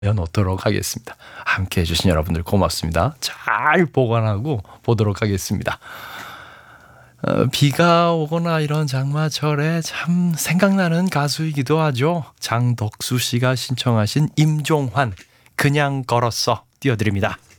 놓도록 하겠습니다. 함께 해주신 여러분들 고맙습니다. 잘 보관하고 보도록 하겠습니다. 비가 오거나 이런 장마철에 참 생각나는 가수이기도 하죠. 장덕수 씨가 신청하신 임종환 그냥 걸었어 띄워드립니다.